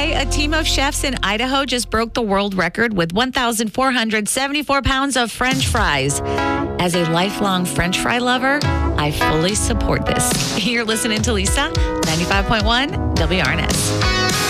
Today, a team of chefs in Idaho just broke the world record with 1,474 pounds of French fries. As a lifelong French fry lover, I fully support this. You're listening to Lisa, 95.1 WRNS.